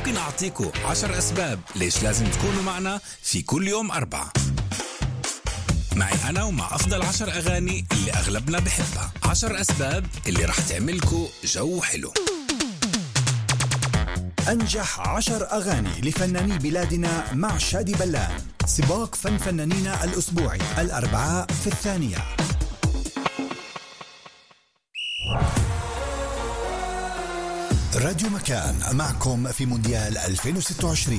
ممكن أعطيكم 10 أسباب ليش لازم تكونوا معنا في كل يوم 4. معي أنا ومع أفضل 10 أغاني اللي أغلبنا بحبها. 10 أسباب اللي رح تعملكوا جو حلو. أنجح 10 أغاني لفناني بلادنا مع شادي بلان. سباق فن فنانينا الأسبوعي الأربعاء في 2. راديو مكان معكم في مونديال 2026.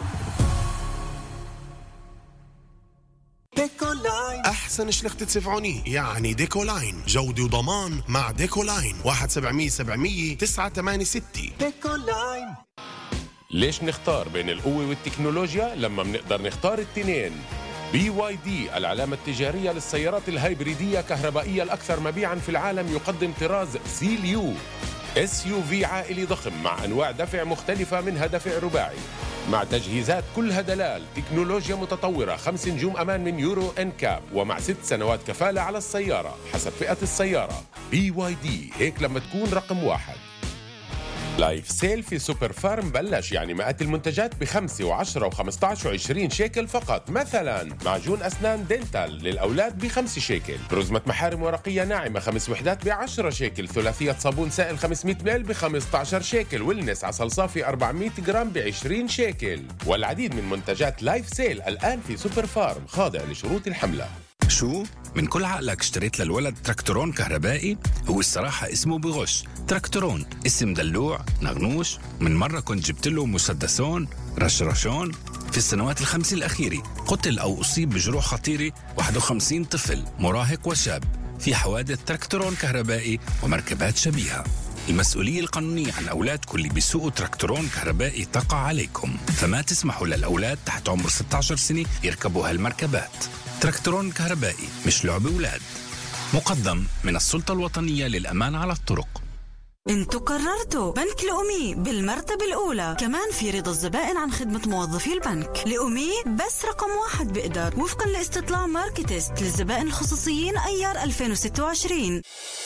أحسن شلخت تسفعوني يعني ديكولاين. جودة وضمان مع ديكولاين. 1-700-700-986. ديكولاين. ليش نختار بين القوة والتكنولوجيا لما بنقدر نختار التنين؟ BYD العلامة التجارية للسيارات الهايبريدية كهربائية الأكثر مبيعاً في العالم، يقدم طراز CLU SUV عائلي ضخم مع أنواع دفع مختلفة، منها دفع رباعي مع تجهيزات كلها دلال، تكنولوجيا متطورة، 5 نجوم أمان من يورو NCAP، ومع 6 سنوات كفالة على السيارة حسب فئة السيارة. BYD هيك لما تكون رقم 1. لايف سيل في سوبر فارم بلش، يعني مئات المنتجات ب5 و10 و15 و20 شيكل فقط. مثلا معجون أسنان دينتال للأولاد ب5 شيكل، رزمة محارم ورقية ناعمة 5 وحدات ب10 شيكل، ثلاثية صابون سائل 500 مل ب15 شيكل، ويلنس عسل صافي 400 جرام ب20 شيكل. والعديد من منتجات لايف سيل الآن في سوبر فارم، خاضع لشروط الحملة. شو؟ من كل عقلك اشتريت للولد تراكتورون كهربائي؟ هو الصراحة اسمه بغش. تراكتورون اسم دلوع نغنوش. من مرة كنت جبت له مسدسون رشرشون. في السنوات ال5 الأخيرة قتل أو أصيب بجروح خطيرة 51 طفل مراهق وشاب في حوادث تراكتورون كهربائي ومركبات شبيهة. المسؤولية القانونية عن أولادكم اللي بيسوقوا تراكتورون كهربائي تقع عليكم، فما تسمحوا للأولاد تحت عمر 16 سنة يركبوا هالمركبات. تراكتورون كهربائي مش لعب أولاد. مقدم من السلطة الوطنية للأمان على الطرق. انتوا قررتوا بنك لأمي بالمرتبة الأولى، كمان في رضا الزبائن عن خدمة موظفي البنك. لأمي بس رقم 1 بقدر، وفقا لاستطلاع ماركتست للزبائن الخصوصيين أيار 2026.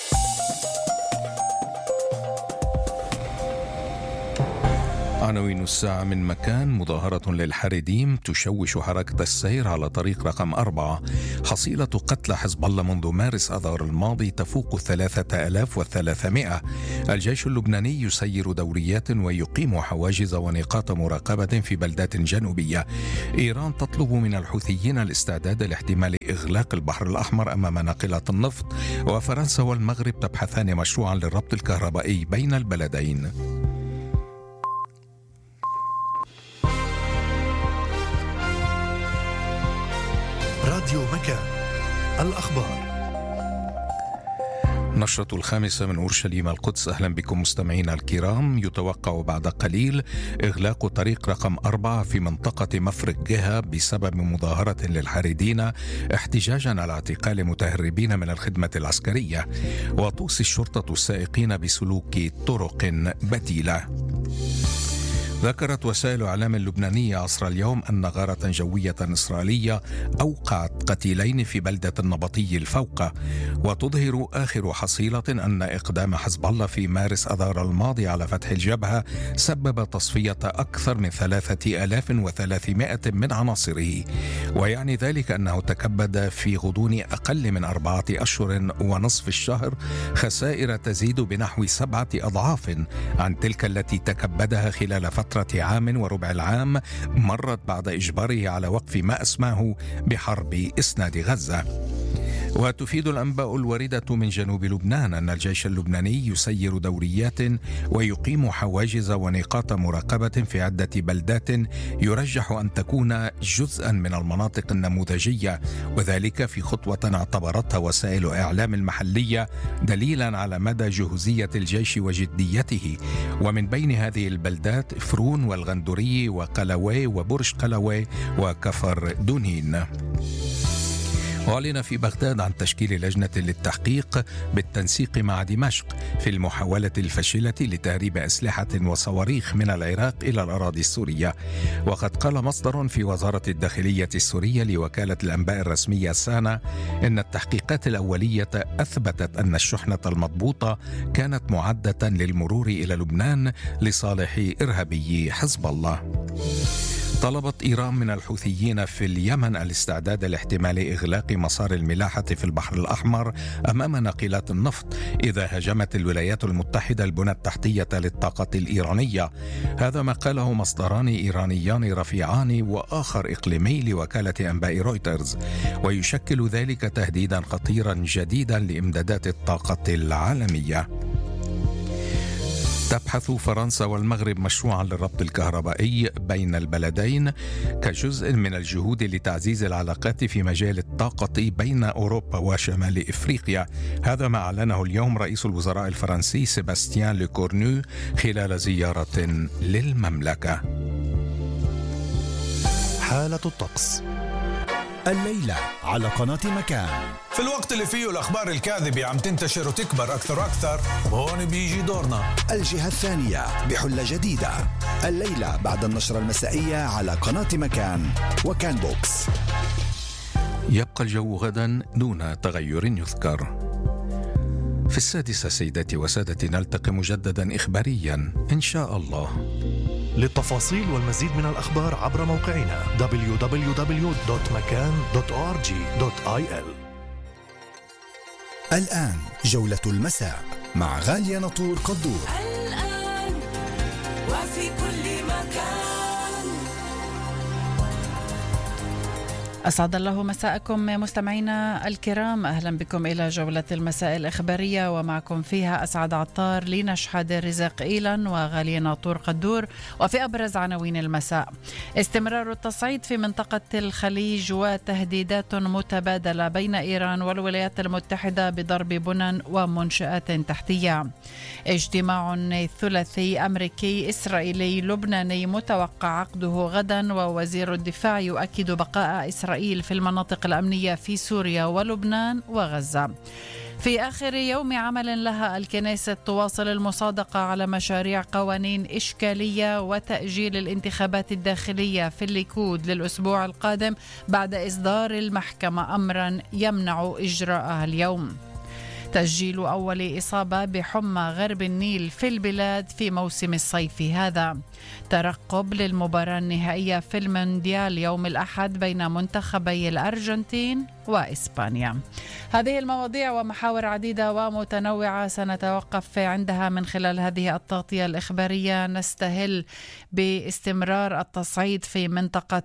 عناوين الساعة من مكان. مظاهرة للحريديم تشوش حركة السير على طريق رقم 4. حصيلة قتلى حزب الله منذ مارس آذار الماضي تفوق 3300. الجيش اللبناني يسير دوريات ويقيم حواجز ونقاط مراقبة في بلدات جنوبية. إيران تطلب من الحوثيين الاستعداد لاحتمال إغلاق البحر الأحمر أمام ناقلات النفط. وفرنسا والمغرب تبحثان مشروعا للربط الكهربائي بين البلدين. راديو مكان الأخبار. نشرة 5 من أورشليم القدس. أهلا بكم مستمعينا الكرام. يتوقع بعد قليل إغلاق طريق رقم 4 في منطقة مفرق جهة بسبب مظاهرة للحريدين احتجاجا على اعتقال متهربين من الخدمة العسكرية. وتوصي الشرطة السائقين بسلوك طرق بديلة. ذكرت وسائل إعلام اللبنانية عصر اليوم أن غارة جوية إسرائيلية أوقعت قتيلين في بلدة النبطي الفوقة. وتظهر آخر حصيلة أن إقدام حزب الله في مارس آذار الماضي على فتح الجبهة سبب تصفية أكثر من 3300 من عناصره. ويعني ذلك أنه تكبد في غضون أقل من 4 أشهر ونصف الشهر خسائر تزيد بنحو 7 أضعاف عن تلك التي تكبدها خلال فترة عام وربع العام مرت بعد إجباره على وقف ما أسماه بحرب إسناد غزة. وتفيد الأنباء الواردة من جنوب لبنان أن الجيش اللبناني يسير دوريات ويقيم حواجز ونقاط مراقبة في عدة بلدات يرجح أن تكون جزءا من المناطق النموذجية، وذلك في خطوة اعتبرتها وسائل إعلام المحلية دليلا على مدى جهوزية الجيش وجديته. ومن بين هذه البلدات فرون والغندوري وقلاوي وبرج قلاوي وكفر دونين. أعلن في بغداد عن تشكيل لجنة للتحقيق بالتنسيق مع دمشق في المحاولة الفاشلة لتهريب أسلحة وصواريخ من العراق إلى الأراضي السورية. وقد قال مصدر في وزارة الداخلية السورية لوكالة الأنباء الرسمية سانا إن التحقيقات الأولية أثبتت أن الشحنة المضبوطة كانت معدة للمرور إلى لبنان لصالح إرهابي حزب الله. طلبت إيران من الحوثيين في اليمن الاستعداد لاحتمال إغلاق مسار الملاحة في البحر الأحمر أمام ناقلات النفط إذا هاجمت الولايات المتحدة البنى التحتية للطاقة الإيرانية. هذا ما قاله مصدران إيرانيان رفيعان وآخر إقليمي لوكالة أنباء رويترز، ويشكل ذلك تهديدا خطيرا جديدا لإمدادات الطاقة العالمية. تبحث فرنسا والمغرب مشروعا للربط الكهربائي بين البلدين كجزء من الجهود لتعزيز العلاقات في مجال الطاقة بين أوروبا وشمال إفريقيا. هذا ما أعلنه اليوم رئيس الوزراء الفرنسي سيباستيان ليكورنو خلال زيارة للمملكة. حالة الطقس الليلة على قناة مكان. في الوقت اللي فيه الأخبار الكاذبة عم تنتشر وتكبر أكثر وأكثر، هون بيجي دورنا. الجهة الثانية بحلة جديدة الليلة بعد النشرة المسائية على قناة مكان وكان بوكس. يبقى الجو غدا دون تغير يذكر. في 6 سيداتي وسادتي نلتقي مجددا إخباريا إن شاء الله. للتفاصيل والمزيد من الأخبار عبر موقعنا www.makan.org.il. الآن جولة المساء مع غالية نطور قدور. الآن وفي كل مكان. أسعد الله مساءكم مستمعينا الكرام، أهلا بكم إلى جولة المساء الإخبارية، ومعكم فيها أسعد عطار، لنشحد رزق إيلان وغالية ناطور قدور. وفي أبرز عناوين المساء: استمرار التصعيد في منطقة الخليج وتهديدات متبادلة بين إيران والولايات المتحدة بضرب بنى ومنشآت تحتية. اجتماع ثلاثي أمريكي إسرائيلي لبناني متوقع عقده غدا، ووزير الدفاع يؤكد بقاء إسرائيل في المناطق الأمنية في سوريا ولبنان وغزة. في آخر يوم عمل لها، الكنيسة تواصل المصادقة على مشاريع قوانين إشكالية وتأجيل الانتخابات الداخلية في الليكود للأسبوع القادم بعد إصدار المحكمة أمرا يمنع إجراءها اليوم. تسجيل أول إصابة بحمى غرب النيل في البلاد في موسم الصيف هذا. ترقب للمباراة النهائية في المونديال يوم الأحد بين منتخبي الأرجنتين وإسبانيا. هذه المواضيع ومحاور عديدة ومتنوعة سنتوقف عندها من خلال هذه التغطية الإخبارية. نستهل باستمرار التصعيد في منطقة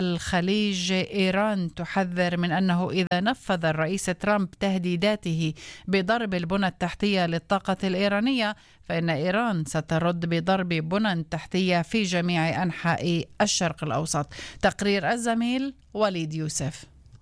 الخليج. إيران تحذر من أنه إذا نفذ الرئيس ترامب تهديداته بضرب البنى التحتية للطاقة الإيرانية، فإن إيران سترد بضرب بنى تحتية في جميع أنحاء الشرق الأوسط. تقرير الزميل وليد يوسف.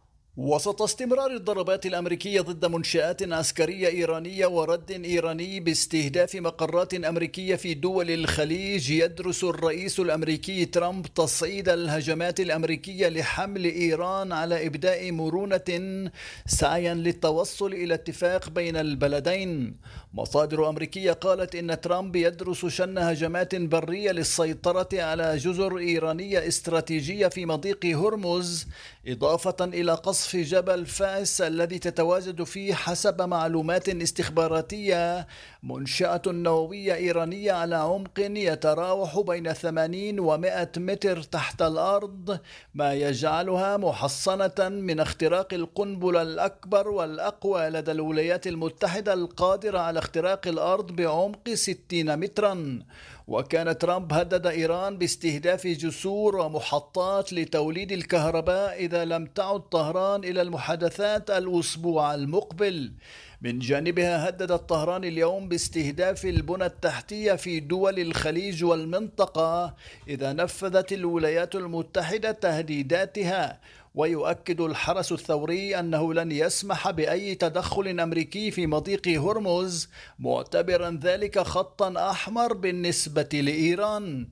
وسط استمرار الضربات الأمريكية ضد منشآت عسكرية إيرانية ورد إيراني باستهداف مقرات أمريكية في دول الخليج، يدرس الرئيس الأمريكي ترامب تصعيد الهجمات الأمريكية لحمل إيران على إبداء مرونة سعيا للتوصل إلى اتفاق بين البلدين. مصادر أمريكية قالت إن ترامب يدرس شن هجمات برية للسيطرة على جزر إيرانية استراتيجية في مضيق هرمز، إضافة إلى قصف جبل فاس الذي تتواجد فيه حسب معلومات استخباراتية منشأة نووية إيرانية على عمق يتراوح بين 80 و100 متر تحت الأرض، ما يجعلها محصنة من اختراق القنبلة الأكبر والأقوى لدى الولايات المتحدة القادرة على اختراق الأرض بعمق 60 مترا. وكان ترامب هدد إيران باستهداف جسور ومحطات لتوليد الكهرباء إذا لم تعد طهران إلى المحادثات الأسبوع المقبل. من جانبها هددت طهران اليوم باستهداف البنى التحتية في دول الخليج والمنطقة إذا نفذت الولايات المتحدة تهديداتها. ويؤكد الحرس الثوري أنه لن يسمح بأي تدخل أمريكي في مضيق هرمز، معتبرا ذلك خطا أحمر بالنسبة لإيران.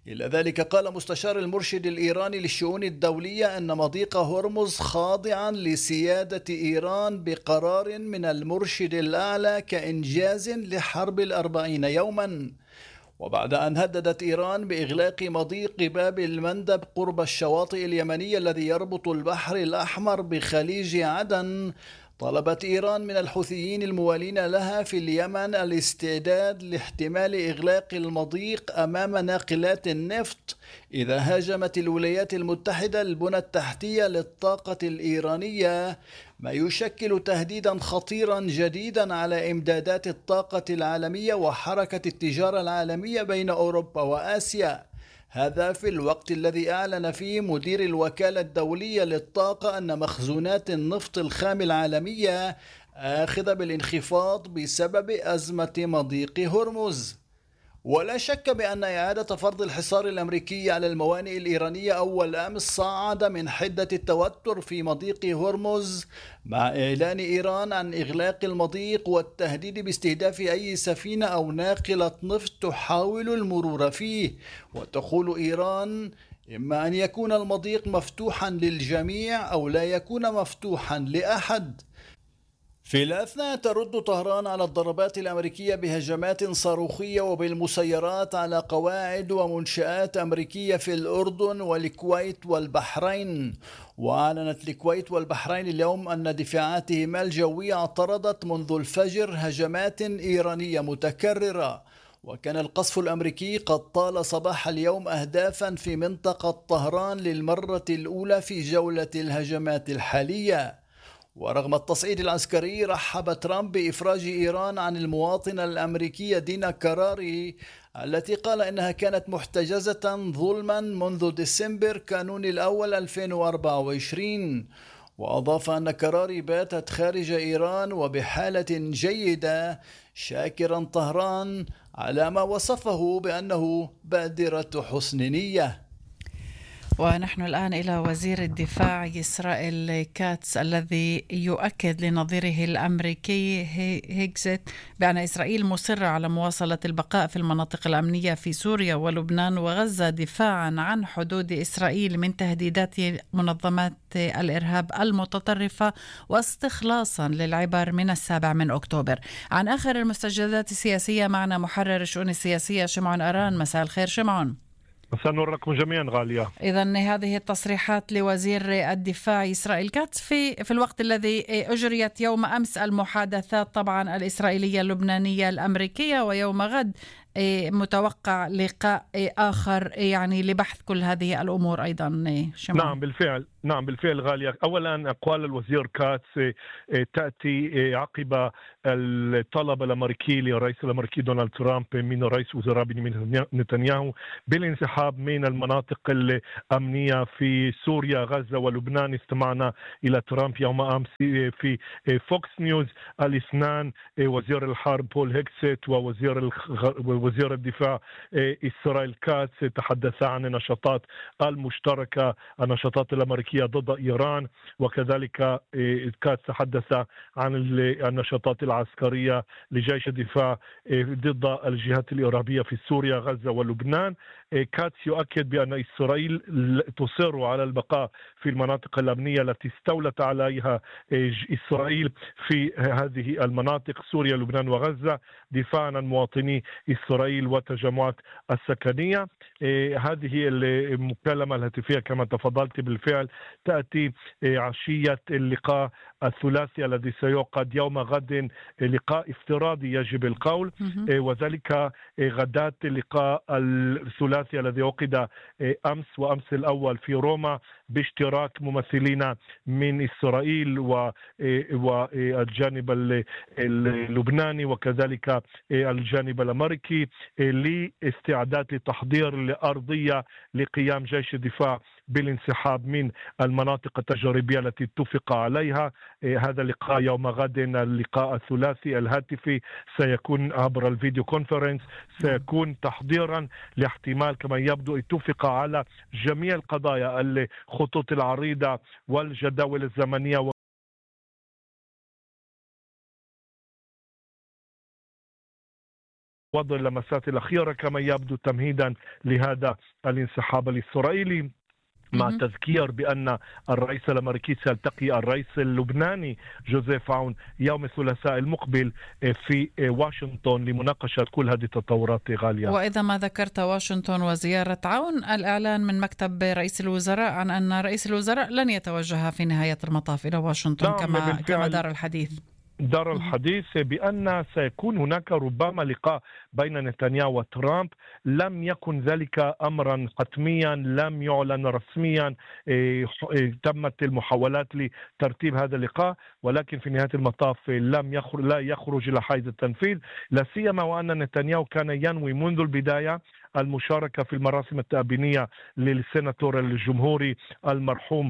إلى ذلك قال مستشار المرشد الإيراني للشؤون الدولية أن مضيق هرمز خاضعا لسيادة إيران بقرار من المرشد الأعلى كإنجاز لحرب 40 يوما. وبعد أن هددت إيران بإغلاق مضيق باب المندب قرب الشواطئ اليمنية الذي يربط البحر الأحمر بخليج عدن، طلبت إيران من الحوثيين الموالين لها في اليمن الاستعداد لاحتمال إغلاق المضيق أمام ناقلات النفط إذا هاجمت الولايات المتحدة البنى التحتية للطاقة الإيرانية، ما يشكل تهديدا خطيرا جديدا على إمدادات الطاقة العالمية وحركة التجارة العالمية بين أوروبا وآسيا. هذا في الوقت الذي أعلن فيه مدير الوكالة الدولية للطاقة أن مخزونات النفط الخام العالمية آخذة بالانخفاض بسبب أزمة مضيق هرمز. ولا شك بأن إعادة فرض الحصار الأمريكي على الموانئ الإيرانية أول أمس صعد من حدة التوتر في مضيق هرمز، مع إعلان إيران عن إغلاق المضيق والتهديد باستهداف أي سفينة أو ناقلة نفط تحاول المرور فيه. وتقول إيران إما أن يكون المضيق مفتوحا للجميع أو لا يكون مفتوحا لأحد. في الأثناء ترد طهران على الضربات الأمريكية بهجمات صاروخية وبالمسيرات على قواعد ومنشآت أمريكية في الأردن والكويت والبحرين. وأعلنت الكويت والبحرين اليوم أن دفاعاتهما الجوية اعترضت منذ الفجر هجمات إيرانية متكررة. وكان القصف الأمريكي قد طال صباح اليوم أهدافا في منطقة طهران للمرة الأولى في جولة الهجمات الحالية. ورغم التصعيد العسكري رحب ترامب بإفراج إيران عن المواطنة الأمريكية دينا كراري التي قال إنها كانت محتجزة ظلما منذ ديسمبر كانون الأول 2024. وأضاف أن كراري باتت خارج إيران وبحالة جيدة، شاكرا طهران على ما وصفه بأنه بادرة حسن نية. ونحن الآن إلى وزير الدفاع إسرائيل كاتس الذي يؤكد لنظيره الأمريكي هيكزت بأن إسرائيل مصرة على مواصلة البقاء في المناطق الأمنية في سوريا ولبنان وغزة دفاعا عن حدود إسرائيل من تهديدات منظمات الإرهاب المتطرفة واستخلاصا للعبر من 7 أكتوبر. عن آخر المستجدات السياسية معنا محرر الشؤون السياسية شمعون أران. مساء الخير شمعون. مساء النور لكم جميعا غالية. إذن هذه التصريحات لوزير الدفاع إسرائيل كاتس في الوقت الذي أجريت يوم أمس المحادثات طبعا الإسرائيلية اللبنانية الأمريكية، ويوم غد متوقع لقاء آخر يعني لبحث كل هذه الأمور أيضا. شمال. نعم بالفعل غالية. أولا أقوال الوزير كاتس تأتي عقب الطلب الأمريكي للرئيس الأمريكي دونالد ترامب من رئيس وزراء بنيامين نتنياهو بالانسحاب من المناطق الأمنية في سوريا غزة ولبنان. استمعنا إلى ترامب يوم أمس في فوكس نيوز الاثنين وزير الحرب بول هيكسيت ووزير الدفاع إسرائيل كاتس تحدث عن النشاطات المشتركة، النشاطات الأمريكية ضد إيران، وكذلك كاتس تحدث عن النشاطات العسكرية لجيش الدفاع ضد الجهات الإرهابية في سوريا غزة ولبنان. كاتس يؤكد بأن إسرائيل تصر على البقاء في المناطق الأمنية التي استولت عليها إسرائيل في هذه المناطق سوريا لبنان وغزة دفاعا عن مواطني إسرائيل والتجمعات السكنية. هذه المكالمة الهاتفية كما تفضلت بالفعل تأتي عشية اللقاء الثلاثي الذي سيعقد يوم غد، لقاء افتراضي يجب القول، وذلك غداة اللقاء الثلاثي الذي عقد أمس وأمس الأول في روما باشتراك ممثلين من إسرائيل والجانب اللبناني وكذلك الجانب الأمريكي لاستعداد لتحضير الأرضية لقيام جيش الدفاع بالانسحاب من المناطق التجريبية التي اتفق عليها. هذا اللقاء يوم غد، اللقاء الثلاثي الهاتفي سيكون عبر الفيديو كونفرنس، سيكون تحضيرا لاحتمال كما يبدو اتفق على جميع القضايا، الخطوط العريضة والجداول الزمنية وضع اللمسات الأخيرة كما يبدو تمهيدا لهذا الانسحاب الإسرائيلي، مع تذكير بأن الرئيس الأمريكي سيلتقي الرئيس اللبناني جوزيف عون يوم الثلاثاء المقبل في واشنطن لمناقشة كل هذه التطورات غالية. وإذا ما ذكرت واشنطن وزيارة عون، الإعلان من مكتب رئيس الوزراء عن أن رئيس الوزراء لن يتوجه في نهاية المطاف إلى واشنطن كما دار الحديث. دار الحديث بأن سيكون هناك ربما لقاء بين نتنياهو وترامب. لم يكن ذلك أمرا حتميا، لم يعلن رسميا، تمت المحاولات لترتيب هذا اللقاء، ولكن في نهاية المطاف لا يخرج إلى حيز التنفيذ، لا سيما وأن نتنياهو كان ينوي منذ البداية المشاركة في المراسم التأبينية للسيناتور الجمهوري المرحوم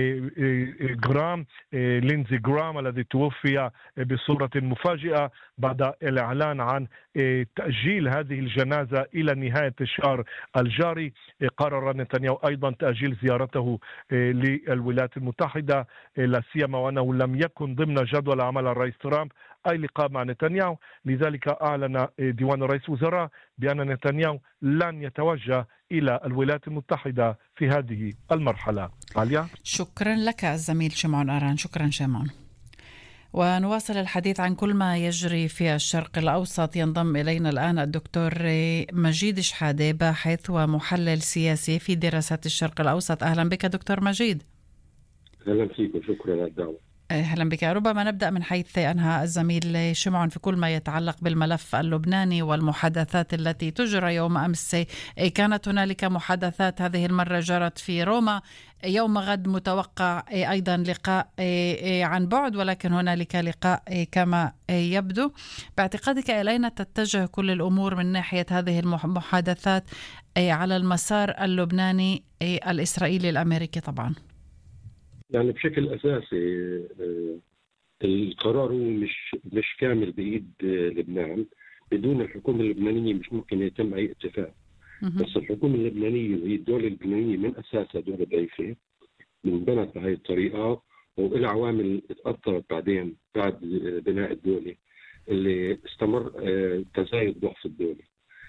لينزي جرام الذي توفي بصورة مفاجئة بعد الإعلان عن تأجيل هذه الجنازة إلى نهاية الشهر الجاري. قرر نتنياهو أيضا تأجيل زيارته للولايات المتحدة، لا سيما وأنه لم يكن ضمن جدول عمل الرئيس ترامب أي لقاء مع نتنياهو. لذلك أعلن ديوان رئيس الوزراء بأن نتنياهو لن يتوجه إلى الولايات المتحدة في هذه المرحلة. عليا، شكرا لك الزميل شمعون أران. شكرا شمعون. ونواصل الحديث عن كل ما يجري في الشرق الأوسط. ينضم إلينا الآن الدكتور مجيد شحادة، باحث ومحلل سياسي في دراسات الشرق الأوسط. أهلا بك دكتور مجيد. أهلا فيكم، شكرا على الدعوة. أهلا بك. ربما نبدأ من حيث أنهى الزميل شمعون في كل ما يتعلق بالملف اللبناني والمحادثات التي تجرى يوم أمس. كانت هنالك محادثات هذه المرة جرت في روما. يوم غد متوقع أيضا لقاء عن بعد، ولكن هنالك لقاء كما يبدو. باعتقادك إلينا تتجه كل الأمور من ناحية هذه المحادثات على المسار اللبناني الإسرائيلي الأمريكي؟ طبعا يعني بشكل أساسي القرار مش كامل بإيد لبنان. بدون الحكومة اللبنانية مش ممكن يتم أي اتفاق. بس الحكومة اللبنانية وهي الدولة اللبنانية من أساسها دولة ضعيفة، انبنت بهذه الطريقة، وإلى عوامل اتأثرت بعدين بعد بناء الدولة اللي استمر تزايد ضعف الدولة.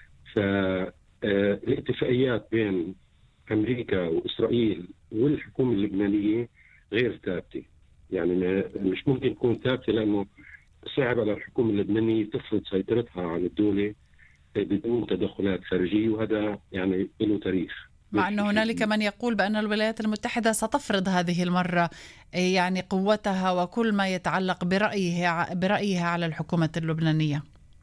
فالاتفاقيات بين أمريكا وإسرائيل والحكومة اللبنانية غير ثابتة. يعني مش ممكن تكون ثابتة، لأنه صعب على الحكومة اللبنانية تفرض سيطرتها على الدولة بدون تدخلات خارجية، وهذا يعني له تاريخ. مع أنه هنالك من يقول بأن الولايات المتحدة ستفرض هذه المرة يعني قوتها وكل ما يتعلق برأيها على الحكومة اللبنانية.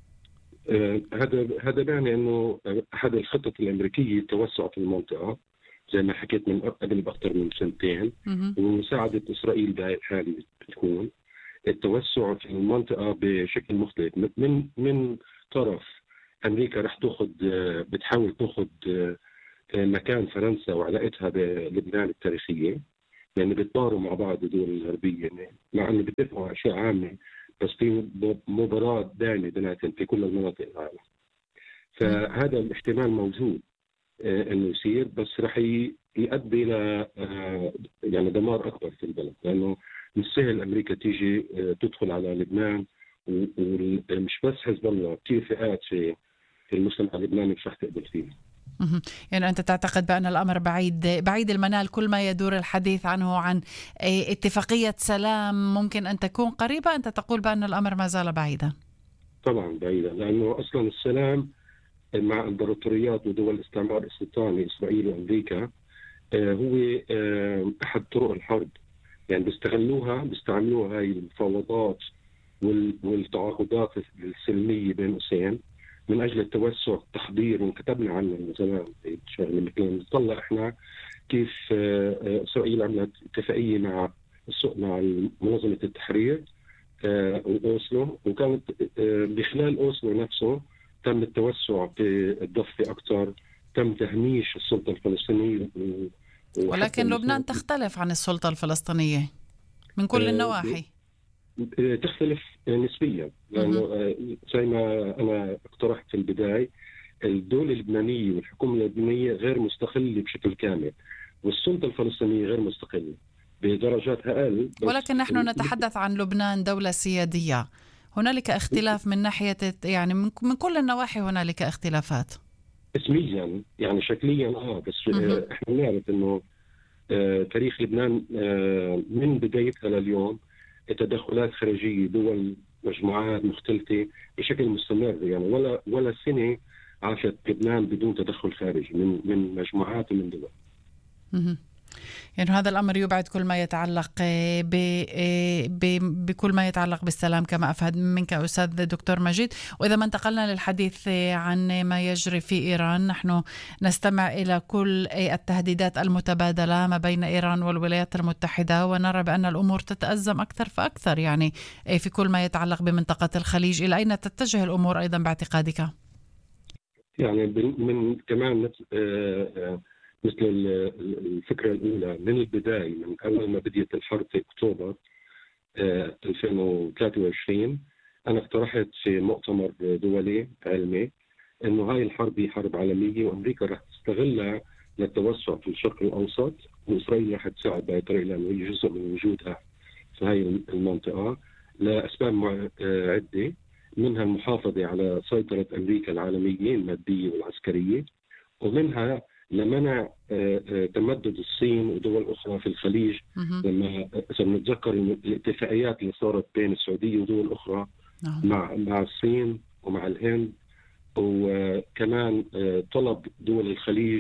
هذا يعني أنه أحد الخطط الأمريكية التوسع في المنطقة زي ما حكيت من قبل بأكثر من سنتين، ومساعدة إسرائيل بهذه الحالة بتكون التوسع في المنطقة بشكل مختلف. من طرف أمريكا رح بتحاول تأخذ مكان فرنسا وعلاقتها بلبنان التاريخية، يعني بيتباروا مع بعض الدول الغربية، يعني مع أنه بيتفقوا أشياء عامة، بس في مباراة دائمة بيناتهم في كل المناطق العالم. فهذا الاحتمال موجود انه يصير، بس رح يؤدي الى يعني دمار اكبر في البلد، لانه مش سهل امريكا تيجي تدخل على لبنان، ومش بس حزب الله، كثير فئات في المجتمع اللبناني مش رح تقبل فيه. يعني أنت تعتقد بأن الأمر بعيد المنال؟ كل ما يدور الحديث عنه عن اتفاقية سلام ممكن أن تكون قريبة، أنت تقول بأن الأمر ما زال بعيدا؟ طبعا بعيدا، لأنه أصلا السلام مع الإمبراطوريات ودول الاستعمار السلطاني إسرائيل وأمريكا هو أحد طرق الحرب. يعني بيستعملوها هاي المفاوضات والتعاقدات السلمية بين قوسين من أجل التوسع، التحضير، وكتبنا عنه من زمان. مثلا نطلع إحنا كيف إسرائيل عملت اتفاقية مع منظمة التحرير وأوسلو، وكانت بخلال أوسلو نفسه تم التوسع في الضفة أكثر، تم تهميش السلطة الفلسطينية. ولكن لبنان تختلف عن السلطة الفلسطينية من كل النواحي. تختلف نسبيا، لأنه زي ما أنا اقترحت في البداية، الدولة اللبنانية والحكومة اللبنانية غير مستقلة بشكل كامل، والسلطة الفلسطينية غير مستقلة بدرجات أقل. ولكن نحن نتحدث عن لبنان دولة سيادية. هنالك اختلاف من ناحية يعني من كل النواحي هنالك اختلافات اسميا يعني شكليا بس احنا نعرف انه تاريخ لبنان من بدايتها لليوم تدخلات خارجية دول مجموعات مختلفة بشكل مستمر، يعني ولا سنة عاشت لبنان بدون تدخل خارجي من مجموعات ومن دول. يعني هذا الأمر يبعد كل ما يتعلق بكل ما يتعلق بالسلام كما أفهم منك أستاذ دكتور مجيد. وإذا ما انتقلنا للحديث عن ما يجري في إيران، نحن نستمع إلى كل التهديدات المتبادلة ما بين إيران والولايات المتحدة، ونرى بأن الأمور تتأزم أكثر فأكثر يعني في كل ما يتعلق بمنطقة الخليج. إلى أين تتجه الأمور أيضا باعتقادك؟ يعني من كمان مثل الفكرة الأولى من البداية، من أول ما بديت الحرب في أكتوبر 2023 أنا اقترحت في مؤتمر دولي علمي إنه هاي الحرب هي حرب عالمية وأمريكا رح تستغلها للتوسع في الشرق الأوسط، وإسرائيل رح تساعد بهي الطريقة لأنه هي جزء من وجودها في هاي المنطقة لأسباب عدة، منها المحافظة على سيطرة أمريكا العالمية المادية والعسكرية، ومنها لمنع تمدد الصين ودول أخرى في الخليج. لما نتذكر الاتفاقيات اللي صارت بين السعودية ودول أخرى مع الصين ومع الهند، وكمان طلب دول الخليج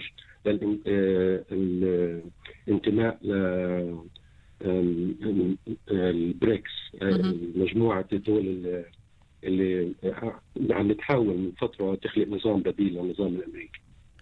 الانتماء للبريكس، مجموعة الدول اللي عم تحاول من فترة تخلق نظام بديل للنظام الأمريكي.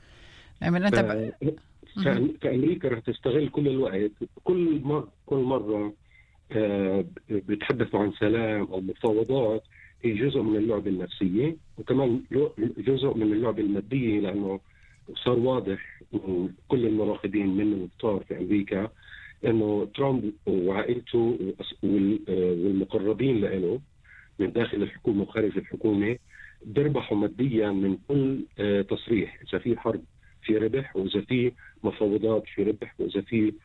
فأمريكا رح تستغل كل الوقت، كل مرة بيتحدثوا عن سلام أو مفاوضات، هي جزء من اللعبة النفسية وكمان جزء من اللعبة المادية، لأنه صار واضح من كل المراقبين من الكتار في أمريكا أنه ترامب وعائلته والمقربين له من داخل الحكومة وخارج الحكومة بيربحوا ماديا من كل تصريح. إذا في حرب في ربح، وإذا في مفاوضات في ربح، وإذا في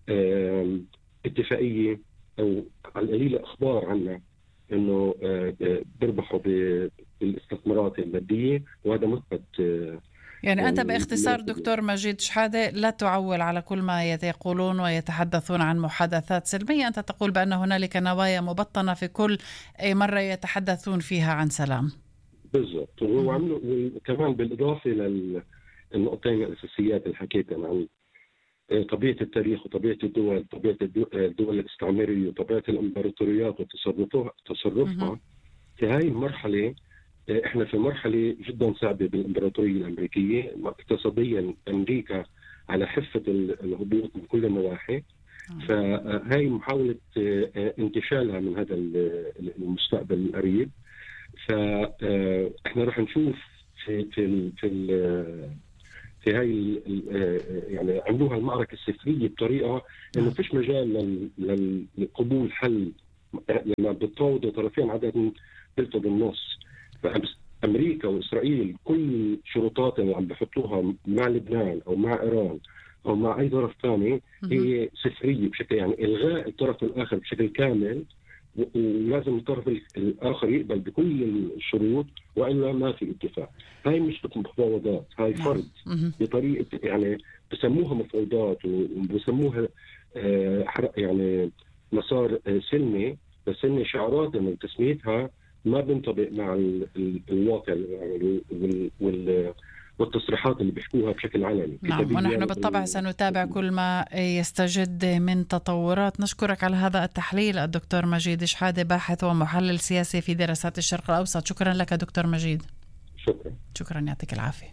اتفاقية أو على القليل أخبار عنها إنه بيربحوا بالاستثمارات المادية، وهذا مثبت. يعني أنت باختصار دكتور مجيد شحادة لا تعول على كل ما يقولون ويتحدثون عن محادثات سلمية، أنت تقول بأن هنالك نوايا مبطنة في كل مرة يتحدثون فيها عن سلام. بالضبط. وكمان بالإضافة للنقطتين الأساسيات اللي حكيتنا عن طبيعة التاريخ وطبيعة الدول، طبيعة الدول الاستعمارية وطبيعة الإمبراطوريات وتصرفها في هاي المرحلة. احنا في مرحلة جدا صعبة بالإمبراطورية الأمريكية. اقتصاديا أمريكا على حافة الهبوط من كل النواحي، فهاي محاولة انتشالها من هذا المستقبل القريب. فاحنا راح نشوف في هاي يعني عملوها المعركة السفرية بطريقة انه فيش مجال لقبول حل. لما بتفاوضوا طرفين عادة بلتوا بالنص. فأمريكا وإسرائيل كل شروطات اللي عم بحطوها مع لبنان أو مع إيران أو مع أي طرف ثاني هي سفرية بشكل، يعني إلغاء الطرف الآخر بشكل كامل، ولازم الطرف الآخر يقبل بكل الشروط وإلا ما في اتفاق. هاي مش مفاوضات، هاي فرض بطريقة، يعني بسموها مفاوضات وبسموها يعني مسار سلمي، بس إن شعارات من تسميتها ما بنطبق مع الواقع والتصريحات اللي بيحكوها بشكل علني. نعم، ونحن بالطبع سنتابع كل ما يستجد من تطورات. نشكرك على هذا التحليل الدكتور مجيد شحادة، باحث ومحلل سياسي في دراسات الشرق الأوسط. شكرا لك دكتور مجيد. شكرا، يعطيك العافية.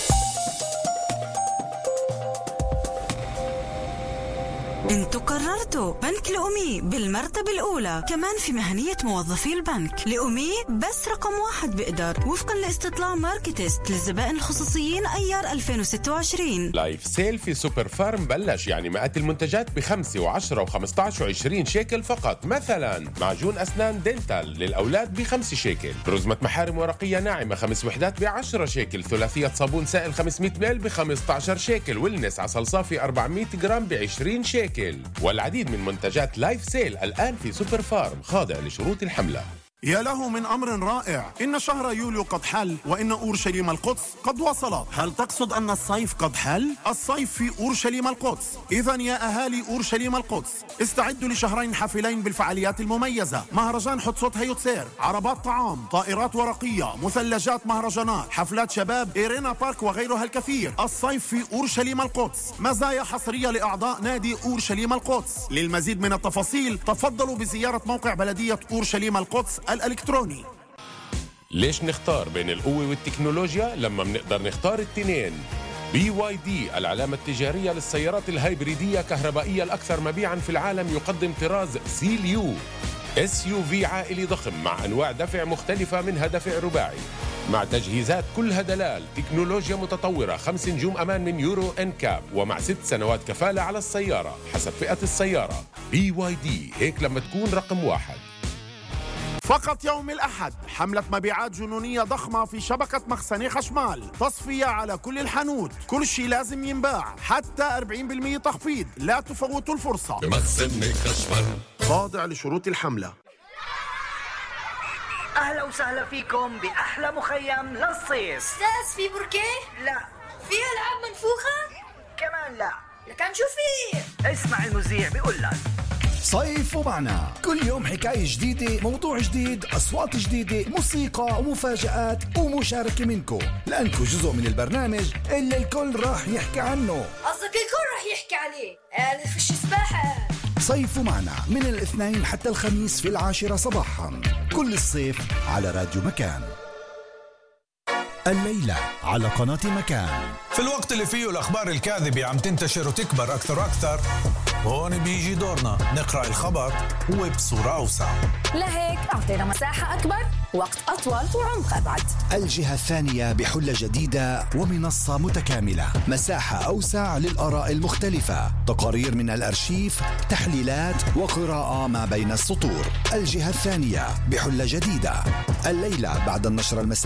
انتوا قررتوا بنك لأمي بالمرتبة الأولى، كمان في مهنية موظفي البنك. لأمي بس رقم 1 بقدر وفقا لاستطلاع ماركتست للزبائن الخصوصيين أيار 2026. لايف سيل في سوبر فارم بلش، يعني مئات المنتجات ب5 و10 و15 و20 شيكل فقط. مثلا معجون أسنان دينتال للأولاد ب5 شيكل، رزمة محارم ورقية ناعمة 5 وحدات ب10 شيكل، ثلاثية صابون سائل 500 مل ب15 شيكل، والنس عسل صافي 400 جرام ب20 شيكل. والعديد من منتجات لايف سيل الآن في سوبر فارم، خاضع لشروط الحملة. يا له من أمر رائع، إن شهر يوليو قد حل وإن أورشليم القدس قد وصلت. هل تقصد أن الصيف قد حل؟ الصيف في أورشليم القدس. إذن يا أهالي أورشليم القدس استعدوا لشهرين حافلين بالفعاليات المميزة: مهرجان حتسوت هيوتسير، عربات طعام، طائرات ورقية، مثلجات مهرجانات، حفلات شباب، إيرينا بارك وغيرها الكثير. الصيف في أورشليم القدس، مزايا حصرية لأعضاء نادي أورشليم القدس. للمزيد من التفاصيل تفضلوا بزيارة موقع بلدية أورشليم القدس الإلكتروني. ليش نختار بين القوة والتكنولوجيا لما بنقدر نختار التنين؟ BYD العلامة التجارية للسيارات الهايبريدية كهربائية الأكثر مبيعاً في العالم يقدم طراز سيل يو SUV عائلي ضخم مع أنواع دفع مختلفة، منها دفع رباعي مع تجهيزات كلها دلال، تكنولوجيا متطورة، 5 نجوم أمان من يورو NCAP، ومع 6 سنوات كفالة على السيارة حسب فئة السيارة. BYD، هيك لما تكون رقم واحد. فقط يوم الأحد حملة مبيعات جنونية ضخمة في شبكة مخزني خشمال، تصفية على كل الحانوت، كل شيء لازم ينباع، حتى 40% تخفيض، لا تفوتوا الفرصة. مخزني خشمال خاضع لشروط الحملة. أهلا وسهلا فيكم بأحلى مخيم للصيف. أستاذ في بركيه؟ لا. فيها ألعاب منفوخة؟ كمان لا. لكن شو في؟ اسمع المذيع بيقول لك صيف ومعنا، كل يوم حكاية جديدة، موضوع جديد، أصوات جديدة، موسيقى ومفاجآت ومشاركة منكم، لأنكم جزء من البرنامج اللي الكل راح يحكي عنه. قصدك الكل راح يحكي عليه؟ أنا فيش سباحة. صيف ومعنا من الاثنين حتى الخميس في 10 صباحا، كل الصيف على راديو مكان. الليلة على قناة مكان. في الوقت اللي فيه الأخبار الكاذبة عم تنتشر وتكبر أكثر وأكثر، هون بيجي دورنا نقرأ الخبر وبصورة أوسع. لهيك أعطينا مساحة أكبر، وقت أطول وعمق أبعد. الجهة الثانية بحلة جديدة ومنصة متكاملة، مساحة أوسع للآراء المختلفة، تقارير من الأرشيف، تحليلات وقراءة ما بين السطور. الجهة الثانية بحلة جديدة، الليلة بعد النشرة المسائية